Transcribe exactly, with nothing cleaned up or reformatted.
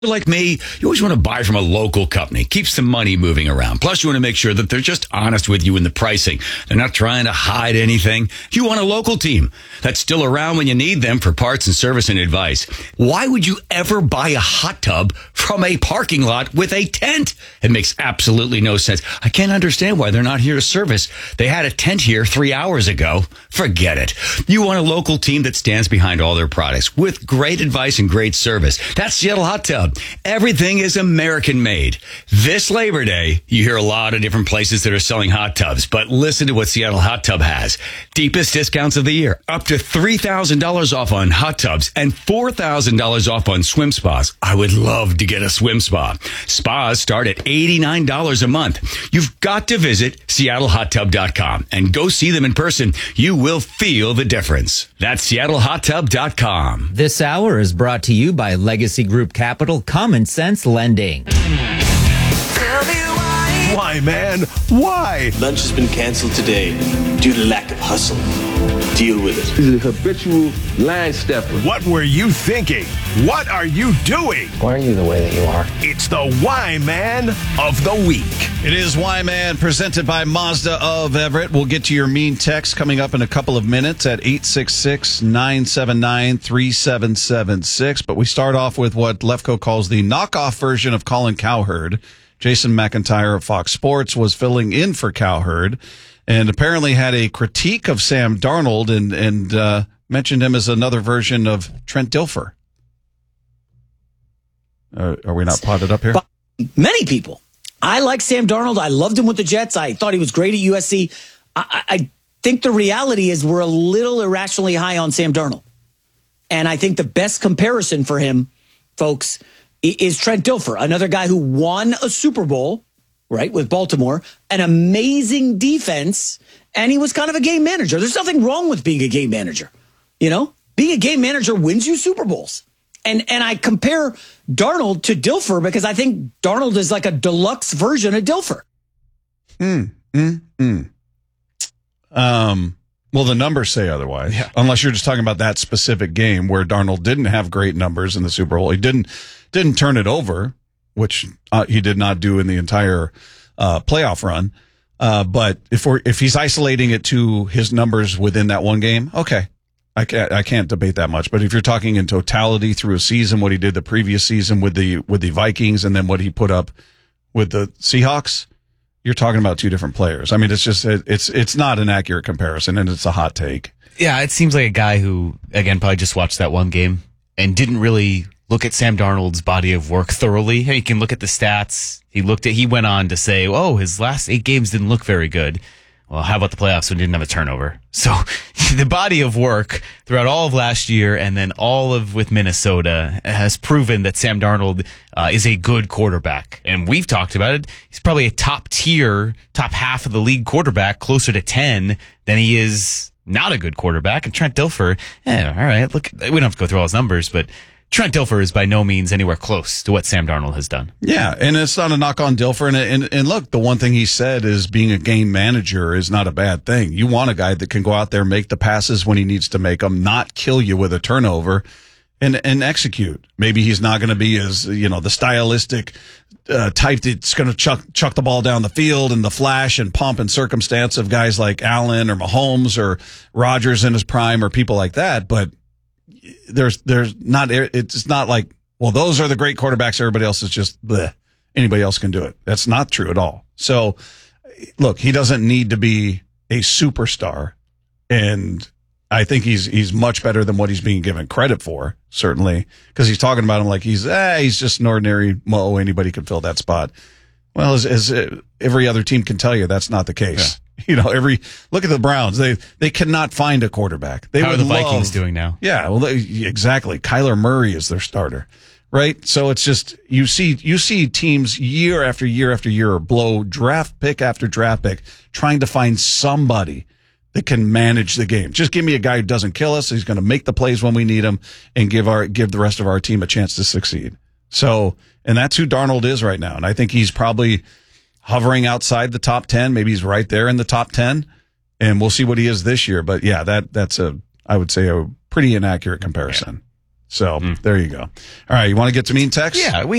Like me, you always want to buy from a local company. Keeps the money moving around. Plus, you want to make sure that they're just honest with you in the pricing. They're not trying to hide anything. You want a local team that's still around when you need them for parts and service and advice. Why would you ever buy a hot tub from a parking lot with a tent? It makes absolutely no sense. I can't understand why they're not here to service. They had a tent here three hours ago. Forget it. You want a local team that stands behind all their products with great advice and great service. That's Seattle Hot Tub. Everything is American made. This Labor Day, you hear a lot of different places that are selling hot tubs, but listen to what Seattle Hot Tub has. Deepest discounts of the year. Up to three thousand dollars off on hot tubs and four thousand dollars off on swim spas. I would love to get a swim spa. Spas start at eighty-nine dollars a month. You've got to visit seattle hot tub dot com and go see them in person. You will feel the difference. That's seattle hot tub dot com. This hour is brought to you by Legacy Group Capital Common Sense Lending. Why, man? Why? Lunch has been canceled today due to lack of hustle. Deal with it. He's a habitual line stepper. What were you thinking? What are you doing? Why are you the way that you are? It's the Why Man of the Week. It is Why Man, presented by Mazda of Everett. We'll get to your mean text coming up in a couple of minutes at eight six six, nine seven nine, three seven seven six. But we start off with what Lefko calls the knockoff version of Colin Cowherd. Jason McIntyre of Fox Sports was filling in for Cowherd and apparently had a critique of Sam Darnold and, and uh, mentioned him as another version of Trent Dilfer. Uh, are we not potted up here? But many people. I like Sam Darnold. I loved him with the Jets. I thought he was great at U S C. I, I think the reality is we're a little irrationally high on Sam Darnold. And I think the best comparison for him, folks, is Trent Dilfer, another guy who won a Super Bowl, right, with Baltimore, an amazing defense, and he was kind of a game manager. There's nothing wrong with being a game manager. You know, being a game manager wins you Super Bowls. And and I compare Darnold to Dilfer because I think Darnold is like a deluxe version of Dilfer. Hmm. Mm, mm. Um. Well, the numbers say otherwise, yeah. Unless you're just talking about that specific game where Darnold didn't have great numbers in the Super Bowl. He didn't didn't turn it over, which uh, he did not do in the entire uh, playoff run. Uh, but if we're if he's isolating it to his numbers within that one game, okay, I can't I can't debate that much. But if you're talking in totality through a season, what he did the previous season with the with the Vikings, and then what he put up with the Seahawks, you're talking about two different players. I mean, it's just it's it's not an accurate comparison, and it's a hot take. Yeah, it seems like a guy who, again, probably just watched that one game and didn't really look at Sam Darnold's body of work thoroughly. He can look at the stats. He looked at. He went on to say, "Oh, his last eight games didn't look very good." Well, how about the playoffs when he didn't have a turnover? So the body of work throughout all of last year and then all of with Minnesota has proven that Sam Darnold uh, is a good quarterback. And we've talked about it. He's probably a top tier, top half of the league quarterback, closer to ten than he is not a good quarterback. And Trent Dilfer, eh, all right, look, we don't have to go through all his numbers, but Trent Dilfer is by no means anywhere close to what Sam Darnold has done. Yeah, and it's not a knock on Dilfer. And, and, and look, the one thing he said is being a game manager is not a bad thing. You want a guy that can go out there, make the passes when he needs to make them, not kill you with a turnover, and and execute. Maybe he's not going to be as, you know, the stylistic uh, type that's going to chuck chuck the ball down the field and the flash and pomp and circumstance of guys like Allen or Mahomes or Rodgers in his prime or people like that, but There's, there's not, it's not like, well, those are the great quarterbacks. Everybody else is just bleh. Anybody else can do it. That's not true at all. So look, he doesn't need to be a superstar. And I think he's, he's much better than what he's being given credit for, certainly, because he's talking about him like he's, eh, he's just an ordinary Mo. Anybody can fill that spot. Well, as, as every other team can tell you, that's not the case. Yeah. You know, every look at the Browns. They they cannot find a quarterback. They How would are the love, Vikings doing now? Yeah, well, they, exactly. Kyler Murray is their starter, right? So it's just you see you see teams year after year after year blow draft pick after draft pick trying to find somebody that can manage the game. Just give me a guy who doesn't kill us. He's going to make the plays when we need him and give our give the rest of our team a chance to succeed. So, and that's who Darnold is right now, and I think he's probably hovering outside the top ten. Maybe he's right there in the top ten, and we'll see what he is this year. But yeah, that that's a, I would say, a pretty inaccurate comparison. So there you go. All right, you want to get to mean text? Yeah, we